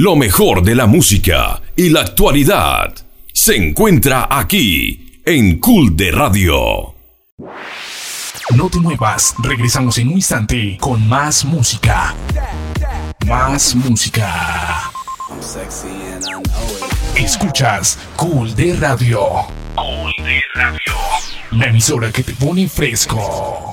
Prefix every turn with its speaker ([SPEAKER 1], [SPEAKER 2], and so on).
[SPEAKER 1] Lo mejor de la música y la actualidad se encuentra aquí en Cool de Radio.
[SPEAKER 2] No te muevas, regresamos en un instante con más música. Más música. Escuchas Cool de Radio. Cool de Radio. La emisora que te pone fresco.